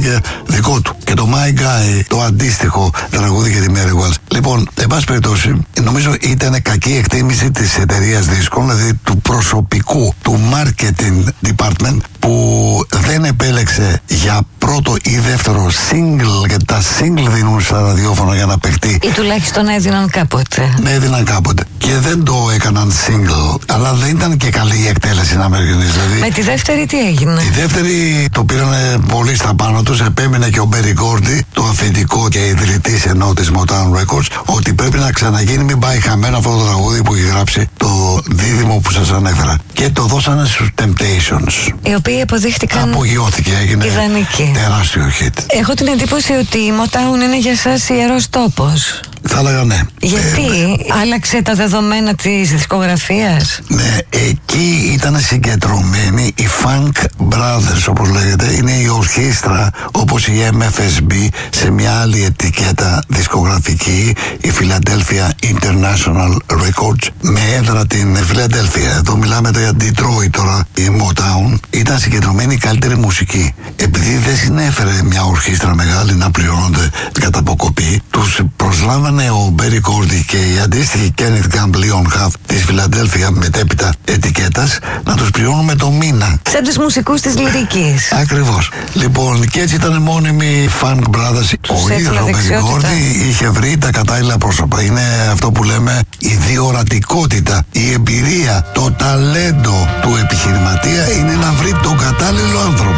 και δικό του. Και το My Guy, το αντίστοιχο τραγούδι για τη Mary Wells. Λοιπόν, εν πάση περιπτώσει, νομίζω ήταν κακή εκτίμηση της εταιρείας δίσκων, δηλαδή του προσωπικού, του marketing department, που δεν επέλεξε για πρώτο ή δεύτερο single, γιατί τα single δίνουν στα ραδιόφωνα για να παιχτεί. Ή τουλάχιστον έδιναν κάποτε. Ναι, έδιναν κάποτε. Και δεν το έκαναν single. Αλλά δεν ήταν και καλή η εκτέλεση να μερικνείς. Δηλαδή, με τη δεύτερη τι έγινε? Η δεύτερη το πήρανε πολύ στα πάνω τους. Επέμεινε και ο Μπέρι Γκόρντι, το αφεντικό και ιδρυτής ενώ της Motown Records, ότι πρέπει να ξαναγίνει, μην πάει χαμένο αυτό το τραγούδι που έχει γράψει το δίδυμο που σας ανέφερα. Και το δώσανε στους Temptations, οι οποίοι αποδείχτηκαν. Απογειώθηκε, έγινε ιδανική. Τεράστιο hit. Έχω την εντύπωση ότι η Motown είναι για σας ιερός τόπος. Θα έλεγα ναι. Γιατί άλλαξε τα δεδομένα της δισκογραφίας? Ναι, εκεί ήταν συγκεντρωμένοι οι Funk Brothers, όπως λέγεται. Είναι η ορχήστρα, όπως η MFSB, σε μια άλλη ετικέτα δισκογραφική, η Philadelphia International Records, με έδρα την Φιλαδέλφια. Εδώ μιλάμε για Detroit τώρα. Η Motown ήταν συγκεντρωμένη η καλύτερη μουσική. Επειδή δεν συνέφερε μια ορχήστρα μεγάλη να πληρώνονται κατά αποκοπή, τους προσλάβανε ο Μπέρι Γκόρντι και η αντίστοιχη Kenneth Gamble Leon Huff της Φιλαδέλφια μετέπειτα ετικέτας να τους πληρώνουμε το μήνα. Σαν τους μουσικούς της λυρικής. Ακριβώς. Λοιπόν, και έτσι ήταν μόνιμοι Funk Brothers. Ο ίδιος ο Μπέρι Γκόρντι είχε βρει τα κατάλληλα πρόσωπα. Είναι αυτό που λέμε η διορατικότητα, η εμπειρία, το ταλέντο του επιχειρηματία είναι να βρει τον κατάλληλο άνθρωπο.